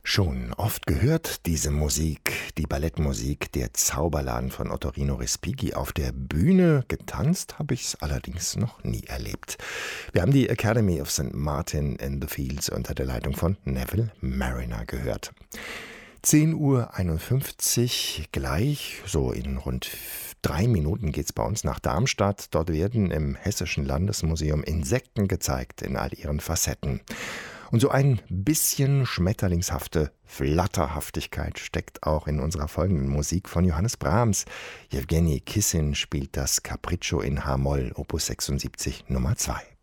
Schon oft gehört diese Musik, die Ballettmusik, der Zauberladen von Ottorino Respighi. Auf der Bühne getanzt habe ich es allerdings noch nie erlebt. Wir haben die Academy of St. Martin in the Fields unter der Leitung von Neville Marriner gehört. 10:51 Uhr, gleich, so in rund 3 Minuten geht's bei uns nach Darmstadt. Dort werden im Hessischen Landesmuseum Insekten gezeigt in all ihren Facetten. Und so ein bisschen schmetterlingshafte Flatterhaftigkeit steckt auch in unserer folgenden Musik von Johannes Brahms. Jewgeni Kissin spielt das Capriccio in H-Moll, Opus 76 Nummer 2.